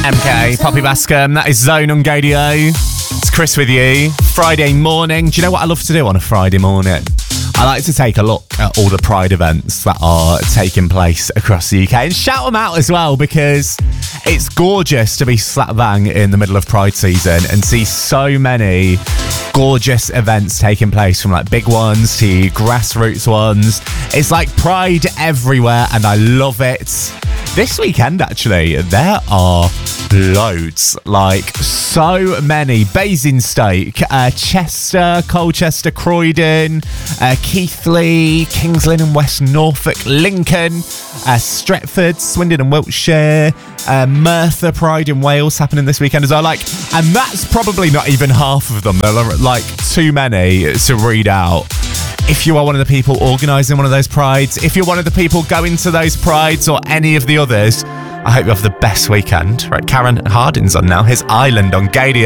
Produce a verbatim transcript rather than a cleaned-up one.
M K, Poppy Bascom, that is Zone on Gadio. It's Chris with you. Friday morning. Do you know what I love to do on a Friday morning? I like to take a look at all the Pride events that are taking place across the U K and shout them out as well, because it's gorgeous to be slap bang in the middle of Pride season and see so many gorgeous events taking place, from like big ones to grassroots ones. It's like Pride everywhere and I love it. This weekend, actually, there are loads, like so many. Basingstoke, uh, Chester, Colchester, Croydon, uh, Keighley, Kings Lynn and West Norfolk, Lincoln, uh, Stretford, Swindon and Wiltshire, uh, Merthyr Pride in Wales happening this weekend as well. Like, and that's probably not even half of them. There are like too many to read out. If you are one of the people organising one of those prides, if you're one of the people going to those prides or any of the others, I hope you have the best weekend. Right, Karen Harding's on now. His Island on Gadio.